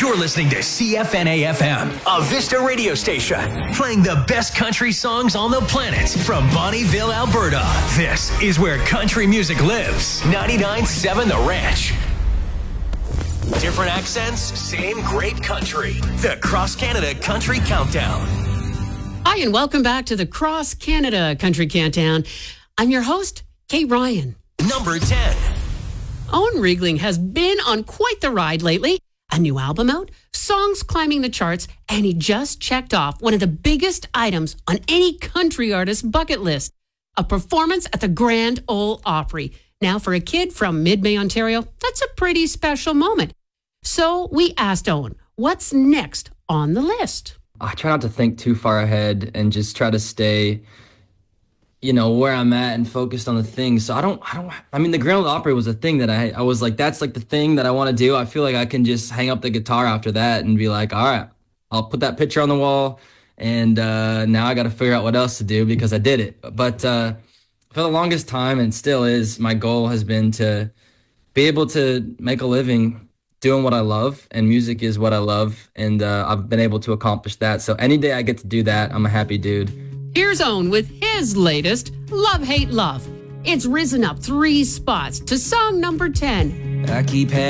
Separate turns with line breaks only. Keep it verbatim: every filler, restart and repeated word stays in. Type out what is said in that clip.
You're listening to C F N A F M, a Vista radio station, playing the best country songs on the planet from Bonnieville, Alberta. This is where country music lives. ninety-nine point seven The Ranch. Different accents, same great country. The Cross Canada Country Countdown.
Hi, and welcome back to the Cross Canada Country Countdown. I'm your host, Kate Ryan.
Number ten.
Owen Riegling has been on quite the ride lately. A new album out, songs climbing the charts, and he just checked off one of the biggest items on any country artist's bucket list, a performance at the Grand Ole Opry. Now, for a kid from Mid-Bay, Ontario, that's a pretty special moment. So we asked Owen, what's next on the list?
I try not to think too far ahead and just try to stay, you know, where I'm at and focused on the things. So I don't, I don't, I mean, the Grand Ole Opry was a thing that I, I was like, that's like the thing that I want to do. I feel like I can just hang up the guitar after that and be like, all right, I'll put that picture on the wall. And uh, now I got to figure out what else to do because I did it. But uh, for the longest time, and still is, my goal has been to be able to make a living doing what I love, and music is what I love. And uh, I've been able to accomplish that. So any day I get to do that, I'm a happy dude.
Here's Owen with his latest, Love, Hate, Love. It's risen up three spots to song number ten.
I keep having